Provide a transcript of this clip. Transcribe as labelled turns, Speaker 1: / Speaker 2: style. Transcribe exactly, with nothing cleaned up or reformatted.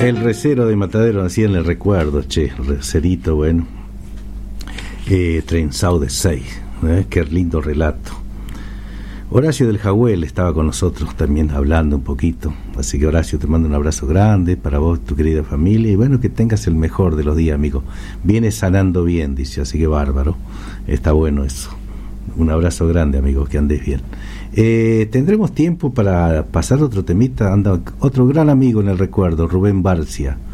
Speaker 1: El recero de Matadero nacía en el recuerdo, che, el recerito, bueno. Eh, trenzado de seis, ¿eh? Qué lindo relato. Horacio del Jagüel estaba con nosotros también hablando un poquito, así que Horacio, te mando un abrazo grande para vos, tu querida familia, y bueno, que tengas el mejor de los días, amigo. Viene sanando bien, dice, así que bárbaro, está bueno eso. Un abrazo grande, amigo, que andes bien. Eh, tendremos tiempo para pasar otro temita. Anda otro gran amigo en el recuerdo, Rubén Barcia.